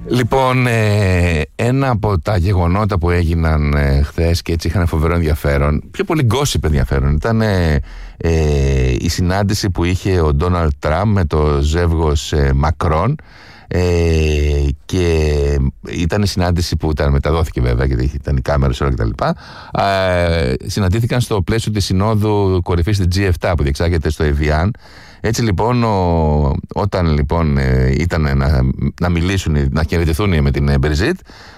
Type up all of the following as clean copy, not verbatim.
Λοιπόν, ένα από τα γεγονότα που έγιναν χθες και έτσι είχαν φοβερό ενδιαφέρον, πιο πολύ gossip ενδιαφέρον, ήταν η συνάντηση που είχε ο Ντόναλντ Τραμπ με το ζεύγος Μακρόν. Και ήταν η συνάντηση που μεταδόθηκε βέβαια, γιατί ήταν οι κάμερες όλα κτλ. Συναντήθηκαν στο πλαίσιο της Συνόδου Κορυφής της G7 που διεξάγεται στο Εβιάν. Έτσι λοιπόν, όταν λοιπόν ήταν να μιλήσουν, να χαιρετηθούν με την Μπριζίτ,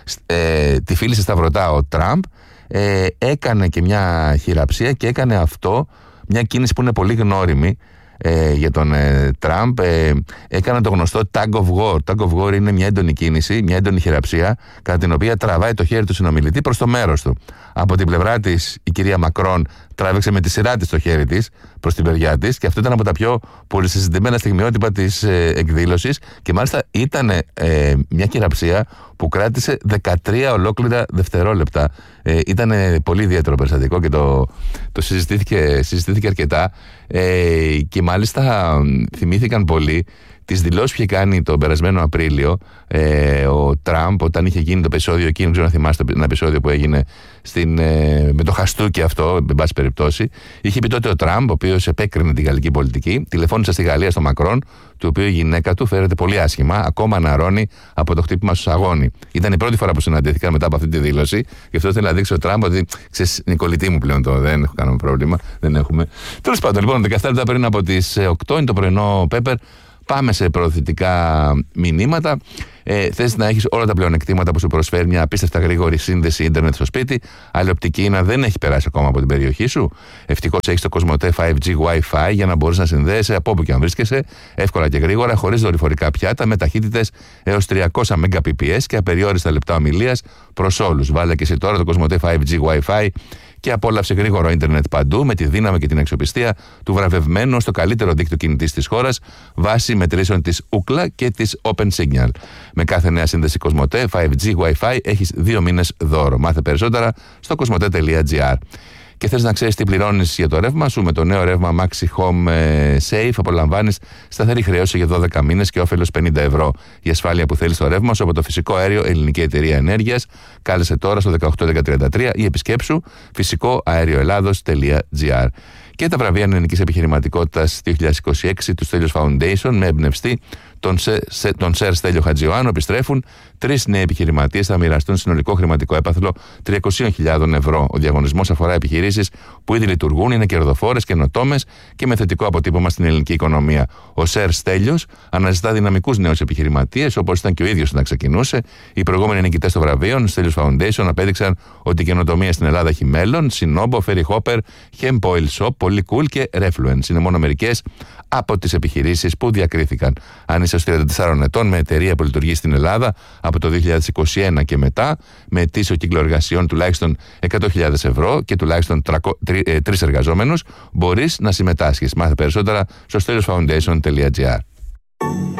τη φίλησε σταυρωτά ο Τραμπ, έκανε και μια χειραψία και έκανε αυτό, μια κίνηση που είναι πολύ γνώριμη για τον Τραμπ. Έκανε το γνωστό tug of war. Tug of war είναι μια έντονη κίνηση, μια έντονη χειραψία, κατά την οποία τραβάει το χέρι του συνομιλητή προς το μέρος του. Από την πλευρά της, η κυρία Μακρόν τράβηξε με τη σειρά της το χέρι της προς την παιδιά της, και αυτό ήταν από τα πιο πολυσυζητημένα στιγμιότυπα της εκδήλωσης. Και μάλιστα ήταν μια χειραψία που κράτησε 13 ολόκληρα δευτερόλεπτα. Ήταν πολύ ιδιαίτερο περιστατικό και το συζητήθηκε αρκετά, και μάλιστα θυμήθηκαν πολύ τις δηλώσεις που είχε κάνει τον περασμένο Απρίλιο ο Τραμπ, όταν είχε γίνει το επεισόδιο εκείνο, δεν ξέρω να θυμάστε, ένα επεισόδιο που έγινε με το χαστούκι αυτό, εν πάση περιπτώσει. Είχε πει τότε ο Τραμπ, ο οποίος επέκρινε τη γαλλική πολιτική, τηλεφώνησε στη Γαλλία στο Μακρόν, του οποίου η γυναίκα του φέρεται πολύ άσχημα, ακόμα αναρρώνει από το χτύπημα στο σαγόνι. Ήταν η πρώτη φορά που συναντήθηκαν μετά από αυτή τη δήλωση, γι' αυτό ήθελε να δείξει ο Τραμπ ότι ξέρεις, είναι κολλητή μου πλέον το, δεν έχω κανένα πρόβλημα, δεν έχουμε. Τέλος πάντων, λοιπόν, 17 λεπτά πριν από τις 8 είναι το πρωινό Πέπερ. Πάμε σε προωθητικά μηνύματα. Θες να έχεις όλα τα πλεονεκτήματα που σου προσφέρει μια απίστευτα γρήγορη σύνδεση ίντερνετ στο σπίτι, αλλά η οπτική ίνα δεν έχει περάσει ακόμα από την περιοχή σου. Ευτυχώς έχεις το Κοσμοτέ 5G Wi-Fi για να μπορείς να συνδέεσαι από όπου και αν βρίσκεσαι, εύκολα και γρήγορα, χωρίς δορυφορικά πιάτα, με ταχύτητες έως 300 Mbps και απεριόριστα λεπτά ομιλίας προς όλους. Βάλε και εσύ τώρα το Κοσμοτέ 5G Wi-Fi και απόλαυσε γρήγορο ίντερνετ παντού, με τη δύναμη και την αξιοπιστία του βραβευμένου στο καλύτερο δίκτυο κινητής της χώρας, βάσει μετρήσεων της Ookla και της OpenSignal. Με κάθε νέα σύνδεση Κοσμοτέ 5G Wi-Fi έχεις 2 μήνες δώρο. Μάθε περισσότερα στο κοσμοτέ.gr. Και θες να ξέρεις τι πληρώνεις για το ρεύμα σου? Με το νέο ρεύμα Maxi Home Safe απολαμβάνεις σταθερή χρέωση για 12 μήνες και όφελος 50 ευρώ. Η ασφάλεια που θέλεις στο ρεύμα σου από το φυσικό αέριο Ελληνική Εταιρεία Ενέργειας. Κάλεσε τώρα στο 18133 ή επισκέψου φυσικοαερioελλάδος.gr. Και τα βραβεία Ελληνικής Επιχειρηματικότητας 2026 του Στέλιος Foundation, με εμπνευστή τον Σερ Στέλιο Χατζιωάννου, επιστρέφουν. 3 νέοι επιχειρηματίες θα μοιραστούν συνολικό χρηματικό έπαθλο 300.000 ευρώ. Ο διαγωνισμός αφορά επιχειρήσεις που ήδη λειτουργούν, είναι κερδοφόρες, καινοτόμες και με θετικό αποτύπωμα στην ελληνική οικονομία. Ο Σερ Στέλιος αναζητά δυναμικούς νέους επιχειρηματίες, όπως ήταν και ο ίδιος όταν ξεκινούσε. Οι προηγούμενοι νικητές των βραβείων Στέλιος Foundation απέδειξαν ότι η καινοτομία στην Ελλάδα έχει μέλλον. Sinobo, Ferry Hopper, Hem Oil Shop, Polycool και Refluence είναι μόνο μερικές από τις επιχειρήσεις που διακρίθηκαν. Αν είσαι ως 34 ετών, με εταιρεία που λειτουργεί στην Ελλάδα από το 2021 και μετά, με ετήσιο κύκλο εργασιών τουλάχιστον 100.000 ευρώ και τουλάχιστον 3 εργαζόμενους, μπορείς να συμμετάσχεις. Μάθε περισσότερα στο steliosfoundation.gr.